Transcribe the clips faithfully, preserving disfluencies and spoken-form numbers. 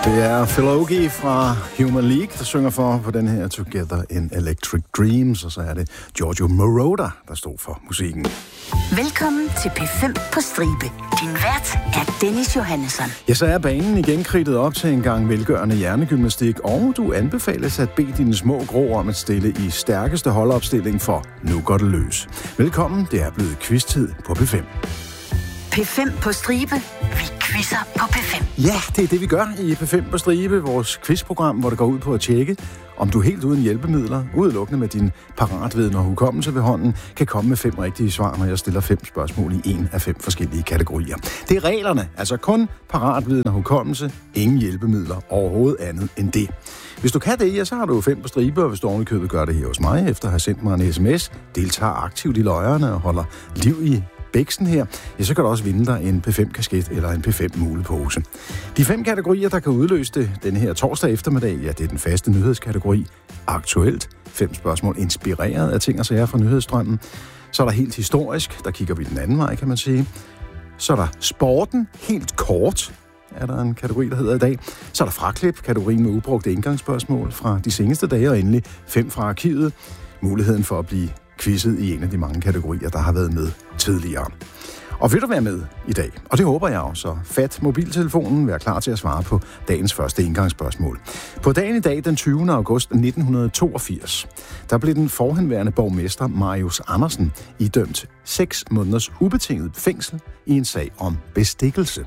Det er Phil Oakey fra Human League, der synger for på den her Together in Electric Dreams, og så er det Giorgio Moroder, der står for musikken. Velkommen til P fem på stribe. Din vært er Dennis Johannesson. Ja, så er banen igen kridtet op til en gang velgørende hjernegymnastik, og du anbefales at bede dine små grå om at stille i stærkeste holdopstilling, for nu går det løs. Velkommen, det er blevet quiz-tid på P fem. P fem på stribe. Vi quizzer på P fem. Ja, det er det, vi gør i P fem på stribe, vores quizprogram, hvor det går ud på at tjekke, om du helt uden hjælpemidler, udelukkende med din paratviden og hukommelse ved hånden, kan komme med fem rigtige svar, når jeg stiller fem spørgsmål i en af fem forskellige kategorier. Det er reglerne, altså kun paratviden og hukommelse, ingen hjælpemidler, overhovedet andet end det. Hvis du kan det, ja, så har du fem på stribe, og hvis du ovenikøbet gør det her hos mig, efter at have sendt mig en sms, deltager aktivt i løjerne og holder liv i bæksen her, ja, så kan du også vinde dig en P fem-kasket eller en P fem-mulepose. De fem kategorier, der kan udløse det denne her torsdag eftermiddag, ja, det er den faste nyhedskategori. Aktuelt. Fem spørgsmål inspireret af ting og sager fra nyhedsstrømmen. Så er der helt historisk, der kigger vi den anden vej, kan man sige. Så er der sporten, helt kort, er der en kategori, der hedder i dag. Så er der fraklip, kategorien med ubrugte indgangsspørgsmål fra de seneste dage, og endelig fem fra arkivet. Muligheden for at blive quizzet i en af de mange kategorier, der har været med tidligere. Og vil du være med i dag? Og det håber jeg også. Så fat mobiltelefonen, vær klar til at svare på dagens første indgangsspørgsmål. På dagen i dag, den tyvende august nitten toogfirs, der blev den forhenværende borgmester Marius Andersen idømt seks måneders ubetinget fængsel i en sag om bestikkelse.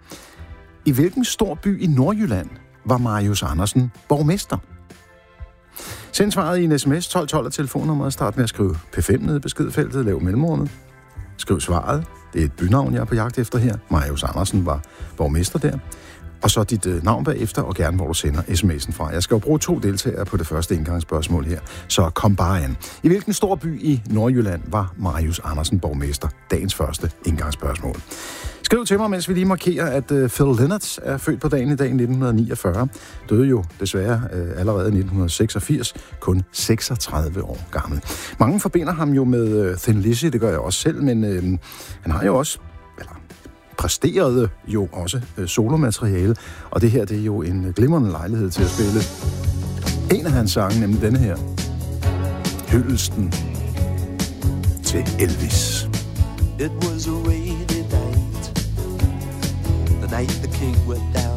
I hvilken stor by i Nordjylland var Marius Andersen borgmester? Send svaret i en sms tolv tolv af telefonnummeret. Start med at skrive P fem nede i beskedfeltet. Lav mellemrummet. Skriv svaret. Det er et bynavn, jeg er på jagt efter her. Marius Andersen var borgmester der. Og så dit øh, navn bagefter, og gerne hvor du sender sms'en fra. Jeg skal jo bruge to deltagere på det første indgangsspørgsmål her, så kom bare an. I hvilken stor by i Nordjylland var Marius Andersen borgmester? Dagens første indgangsspørgsmål. Skriv til mig, mens vi lige markerer, at uh, Phil Lynott er født på dagen i dag nitten niogfyrre. Døde jo desværre uh, allerede i nitten seksogfirs, kun seksogtredive år gammel. Mange forbinder ham jo med uh, Thin Lizzy, det gør jeg også selv, men uh, han har jo også, eller præsterede jo også uh, solomateriale, og det her, det er jo en uh, glimrende lejlighed til at spille en af hans sange, nemlig denne her. Hyldesten til Elvis. It was a rainy night, the night the king went down.